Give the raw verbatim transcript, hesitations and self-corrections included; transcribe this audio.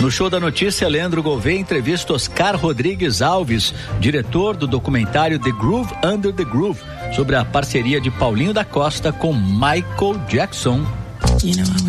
No Show da Notícia, Leandro Gouveia entrevista Oscar Rodrigues Alves, diretor do documentário The Groove Under the Groove, sobre a parceria de Paulinho da Costa com Michael Jackson. You know,